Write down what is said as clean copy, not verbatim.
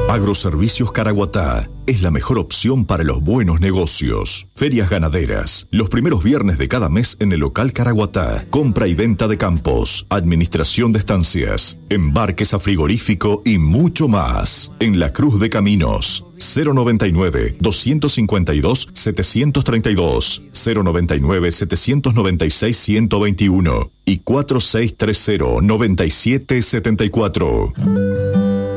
Agroservicios Caraguatá es la mejor opción para los buenos negocios. Ferias ganaderas, los primeros viernes de cada mes en el local Caraguatá. Compra y venta de campos, administración de estancias, embarques a frigorífico y mucho más. En La Cruz de Caminos, 099-252-732, 099-796-121 y 4630-9774.